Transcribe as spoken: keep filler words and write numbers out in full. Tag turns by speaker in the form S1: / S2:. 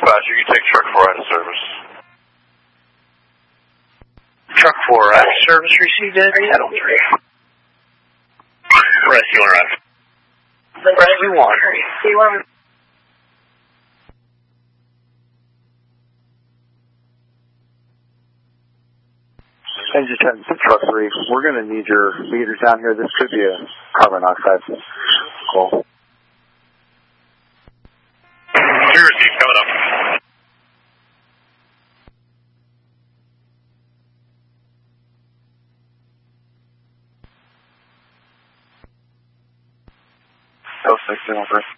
S1: Dispatcher, you take truck four out of service.
S2: Truck four out of service received at Kettle three. Rescue one arrived. Rescue one.
S3: Engine ten to truck three. We're going to need your meters down here. This could be a carbon monoxide call.
S2: Two receive coming up.
S3: Oh, six, over.